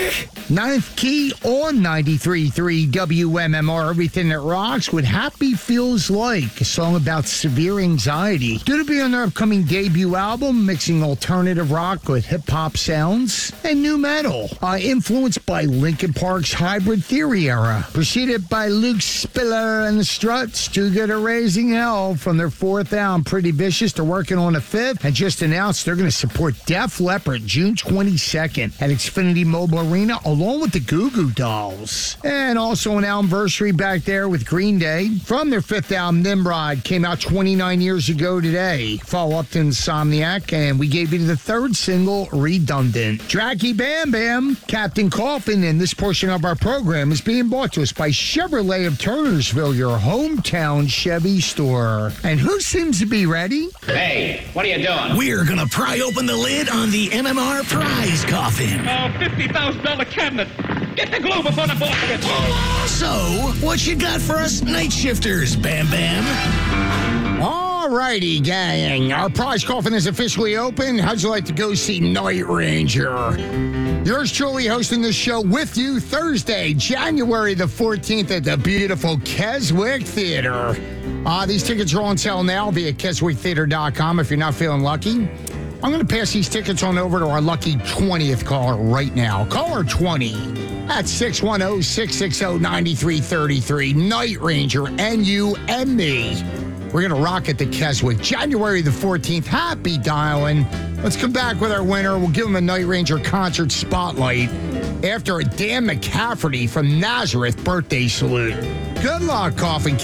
Ninth Key on 93.3 WMMR, everything that rocks with Happy Feels Like, a song about severe anxiety. Due to be on their upcoming debut album, mixing alternative rock with hip-hop sounds and new metal. Influenced by Linkin Park's Hybrid Theory era. Preceded by Luke Spiller and the Struts, Too Good at Raising Hell from their fourth album, Pretty Vicious. They're working on a fifth and just announced they're going to support Def Leppard June 22nd at Xfinity Mobile Arena along with the Goo Goo Dolls. And also an anniversary back there with Green Day from their fifth album, Nimrod, came out 29 years ago today. Follow up to Insomniac, and we gave you the third single, Redundant. Dracky Bam Bam, Captain Coffin, and this portion of our program is being brought to us by Chevrolet of Turnersville, your hometown Chevy store. And who seems to be ready? Hey, what are you doing? We're gonna pry open the lid on the MMR prize coffin. $50,000 cabinet. Get the glue before the boss gets Oh, so, what you got for us night shifters, Bam Bam? All righty, gang. Our prize coffin is officially open. How'd you like to go see Night Ranger? Yours truly hosting this show with you Thursday, January the 14th at the beautiful Keswick Theater. These tickets are on sale now via KeswickTheater.com if you're not feeling lucky. I'm going to pass these tickets on over to our lucky 20th caller right now. Caller 20 at 610-660-9333. Night Ranger, and you and me. We're going to rock at the Keswick, January the 14th. Happy dialing. Let's come back with our winner. We'll give him a Night Ranger concert spotlight after a Dan McCafferty from Nazareth birthday salute. Good luck, Coffin King.